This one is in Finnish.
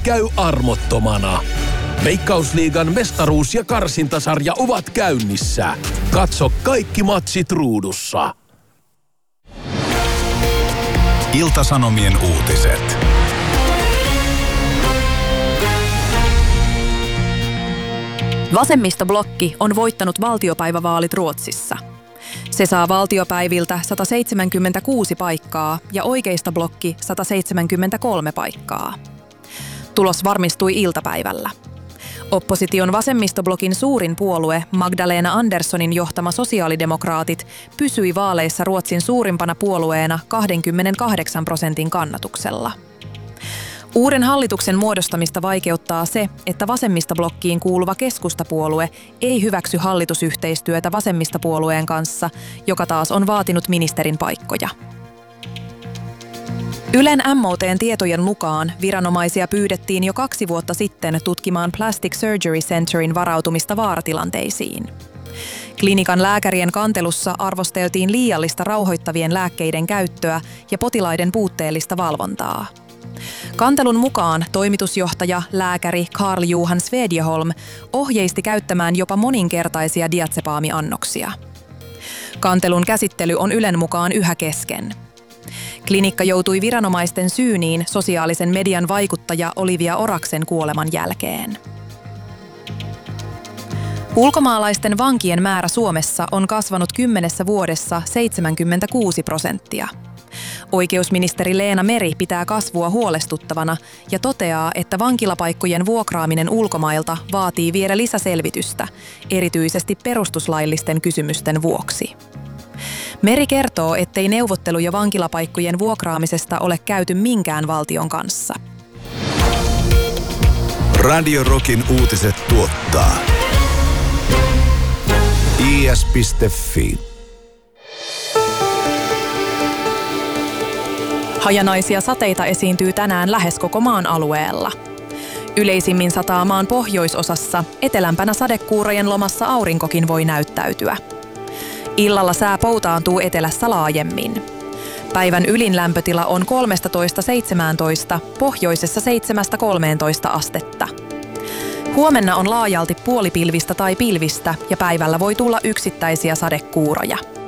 käy armottomana. Veikkausliigan mestaruus- ja karsintasarja ovat käynnissä. Katso kaikki matsit ruudussa. Ilta-Sanomien uutiset. Vasemmistoblokki on voittanut valtiopäivävaalit Ruotsissa. Se saa valtiopäiviltä 176 paikkaa ja oikeistoblokki 173 paikkaa. Tulos varmistui iltapäivällä. Opposition vasemmistoblokin suurin puolue, Magdalena Anderssonin johtama sosiaalidemokraatit, pysyi vaaleissa Ruotsin suurimpana puolueena 28% kannatuksella. Uuden hallituksen muodostamista vaikeuttaa se, että vasemmistoblokkiin kuuluva keskustapuolue ei hyväksy hallitusyhteistyötä vasemmistopuolueen kanssa, joka taas on vaatinut ministerin paikkoja. Ylen MOT:n tietojen mukaan viranomaisia pyydettiin jo 2 vuotta sitten tutkimaan Plastic Surgery Centerin varautumista vaaratilanteisiin. Klinikan lääkärien kantelussa arvosteltiin liiallista rauhoittavien lääkkeiden käyttöä ja potilaiden puutteellista valvontaa. Kantelun mukaan toimitusjohtaja, lääkäri Carl-Johan Svedjeholm ohjeisti käyttämään jopa moninkertaisia diazepaamiannoksia. Kantelun käsittely on Ylen mukaan yhä kesken. Klinikka joutui viranomaisten syyniin sosiaalisen median vaikuttaja Olivia Oraksen kuoleman jälkeen. Ulkomaalaisten vankien määrä Suomessa on kasvanut 10 vuodessa 76%. Oikeusministeri Leena Meri pitää kasvua huolestuttavana ja toteaa, että vankilapaikkojen vuokraaminen ulkomailta vaatii vielä lisäselvitystä, erityisesti perustuslaillisten kysymysten vuoksi. Meri kertoo, ettei neuvotteluja vankilapaikkojen vuokraamisesta ole käyty minkään valtion kanssa. Radio Rockin uutiset tuottaa is.fi. Hajanaisia sateita esiintyy tänään lähes koko maan alueella. Yleisimmin sataa maan pohjoisosassa, etelämpänä sadekuurojen lomassa aurinkokin voi näyttäytyä. Illalla sää poutaantuu etelässä laajemmin. Päivän ylin lämpötila on 13–17, pohjoisessa 7–13 astetta. Huomenna on laajalti puolipilvistä tai pilvistä ja päivällä voi tulla yksittäisiä sadekuuroja.